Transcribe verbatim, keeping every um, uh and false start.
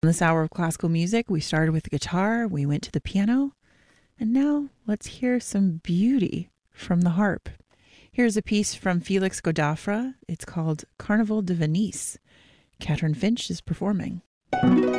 In this hour of classical music, we started with the guitar, we went to the piano, and now let's hear some beauty from the harp. Here's a piece from Felix Godefroy. It's called Carnaval de Venise. Catherine Finch is performing.